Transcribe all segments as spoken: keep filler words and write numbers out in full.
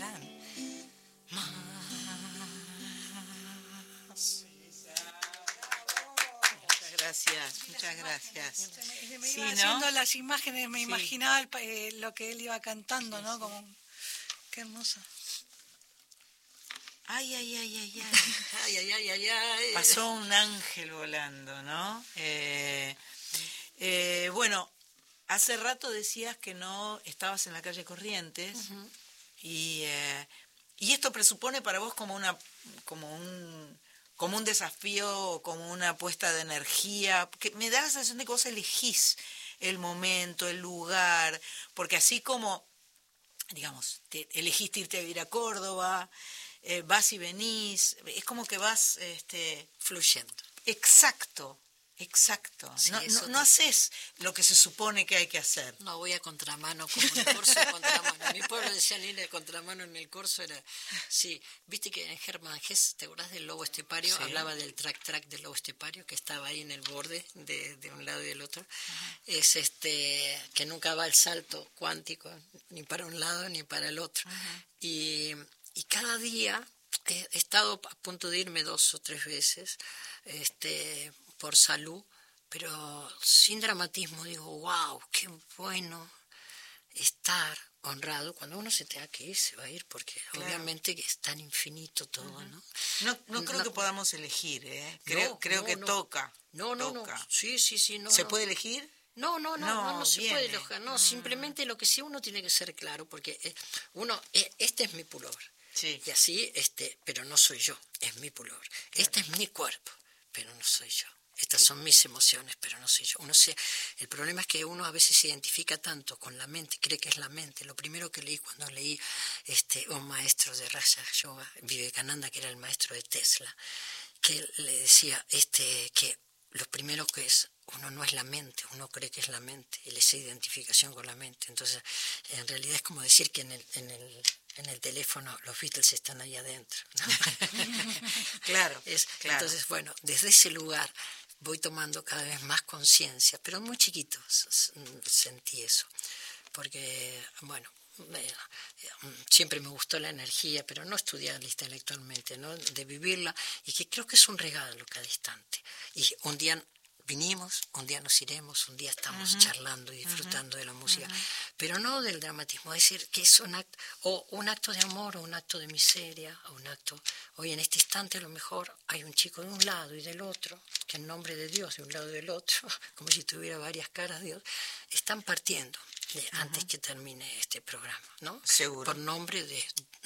can. Más. Muchas gracias, muchas gracias. Se me, se me Sí, iba ¿no? haciendo las imágenes, me Sí. imaginaba el, eh, lo que él iba cantando, Sí, ¿no? sí. Como, qué hermoso. Ay, ay, ay, ay, ay. Ay, ay, ay, ay, ay. Pasó un ángel volando, ¿no? Eh, eh, bueno, hace rato decías que no estabas en la calle Corrientes. Uh-huh. y, eh, y esto presupone para vos como una, como un, como un desafío, como una puesta de energía, que me da la sensación de que vos elegís el momento, el lugar, porque así como, digamos, te elegiste irte a vivir a Córdoba, eh, vas y venís, es como que vas, este, fluyendo. exacto, exacto. Sí, no, no, te... no haces lo que se supone que hay que hacer. No, voy a contramano, como en el corso de contramano. Mi pueblo decía línea de contramano, en el corso era... Sí, viste que en Germán Hesse, ¿te acordás del lobo estepario? Sí. Hablaba del track-track del lobo estepario, que estaba ahí en el borde de, de un lado y del otro. Uh-huh. Es este que nunca va el salto cuántico, ni para un lado ni para el otro. Uh-huh. Y, y cada día he estado a punto de irme dos o tres veces, este... por salud, pero sin dramatismo. Digo, wow, qué bueno estar honrado. Cuando uno se tenga que ir, se va a ir, porque claro, obviamente que es tan infinito todo, uh-huh. ¿no? No, no creo no, que podamos elegir, ¿eh? Creo, no, creo no, que no. toca. No, no, toca. no. Sí, sí, sí. No, ¿Se no. puede elegir? No, no, no, no, no, no se viene. puede elegir. No, mm. simplemente lo que sí uno tiene que ser claro, porque uno, este es mi pullover. Sí. Y así, este, pero no soy yo, es mi pullover. Claro. Este es mi cuerpo, pero no soy yo. Estas son mis emociones, pero no soy yo. Uno se, el problema es que uno a veces se identifica tanto con la mente, cree que es la mente. Lo primero que leí cuando leí este, un maestro de Raja Yoga, Vivekananda, que era el maestro de Tesla, que le decía este, que lo primero que es, uno no es la mente, uno cree que es la mente, y esa identificación con la mente. Entonces, en realidad es como decir que en el... En el en el teléfono los Beatles están ahí adentro, ¿no? Claro, es, claro. Entonces, bueno, desde ese lugar voy tomando cada vez más conciencia, pero muy chiquito sentí eso, porque, bueno, eh, siempre me gustó la energía, pero no estudiarla intelectualmente, ¿no? De vivirla, y que creo que es un regalo cada instante. Y un día vinimos, un día nos iremos, un día estamos uh-huh. charlando y disfrutando uh-huh. de la música, uh-huh. pero no del dramatismo, es decir, que es un acto, o un acto de amor, o un acto de miseria, o un acto, hoy en este instante a lo mejor hay un chico de un lado y del otro, que en nombre de Dios, de un lado y del otro, como si tuviera varias caras Dios, están partiendo de, uh-huh. antes que termine este programa, ¿no? Seguro. Por nombre de...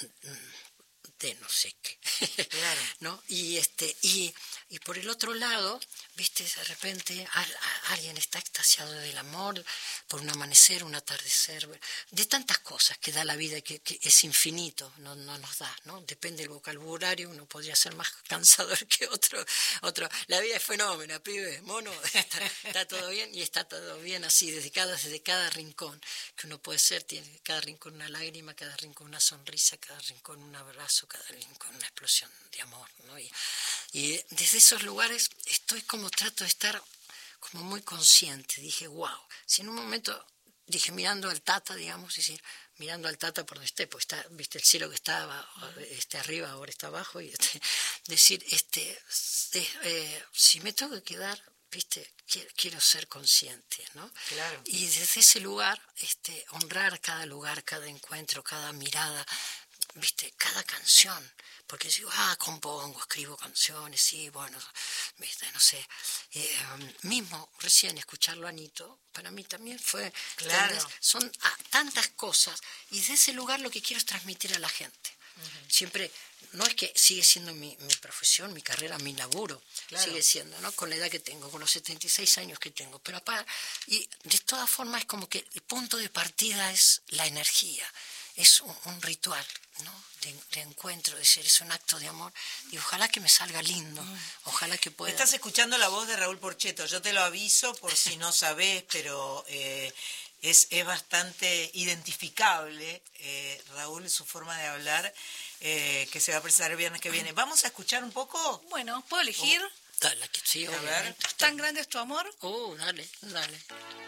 de no sé qué, claro. ¿no? Y este y, y por el otro lado, viste, de repente a, a, alguien está extasiado del amor por un amanecer, un atardecer, de tantas cosas que da la vida, que, que es infinito, no, no nos da, ¿no? Depende del vocabulario, uno podría ser más cansador que otro, otro. La vida es fenómeno, pibe, mono, está, está todo bien, y está todo bien así, desde cada, desde cada rincón que uno puede ser, tiene cada rincón una lágrima, cada rincón una sonrisa, cada rincón un abrazo, cada rincón una explosión de amor, ¿no? Y, y desde esos lugares estoy como, trato de estar como muy consciente. Dije, wow, si en un momento, dije, mirando al Tata, digamos, es decir, mirando al Tata por donde esté, pues está, viste el cielo que estaba este, arriba, ahora está abajo, y este, decir, este, eh, si me tengo que quedar, viste, quiero, quiero ser consciente, ¿no? Claro. Y desde ese lugar, este, honrar cada lugar, cada encuentro, cada mirada, viste, cada canción, porque digo, ah, compongo, escribo canciones, sí, bueno, viste, no sé, eh, mismo recién escucharlo a Anito, para mí también fue, claro. ¿entendés? Son ah, tantas cosas, y de ese lugar lo que quiero es transmitir a la gente. Uh-huh. Siempre, no es que sigue siendo mi, mi profesión, mi carrera, mi laburo, claro. sigue siendo, ¿no? Con la edad que tengo, con los setenta y seis años que tengo, pero aparte, y de todas formas es como que el punto de partida es la energía, es un, un ritual, ¿no? De, de encuentro, es decir, es un acto de amor, y ojalá que me salga lindo, ojalá que pueda. Estás escuchando la voz de Raúl Porchetto, yo te lo aviso por si no sabés, pero eh, es, es bastante identificable, eh, Raúl, su forma de hablar, eh, que se va a presentar el viernes que viene. ¿Vamos a escuchar un poco? Bueno, ¿puedo elegir? Oh, dale, que sí, a ver. ¿Tan grande es tu amor? Oh, dale, dale.